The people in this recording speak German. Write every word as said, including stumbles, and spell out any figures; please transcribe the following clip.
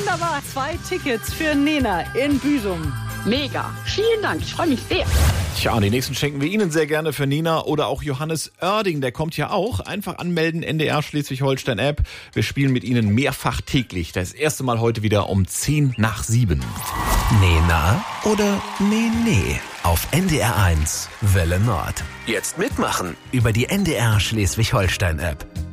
Wunderbar. Zwei Tickets für Nena in Büsum. Mega. Vielen Dank. Ich freue mich sehr. Tja, die nächsten schenken wir Ihnen sehr gerne für Nina oder auch Johannes Oerding. Der kommt ja auch. Einfach anmelden, N D R Schleswig-Holstein-App. Wir spielen mit Ihnen mehrfach täglich. Das erste Mal heute wieder um zehn nach sieben. Nena oder Nee, nee. Auf N D R eins Welle Nord. Jetzt mitmachen über die N D R Schleswig-Holstein-App.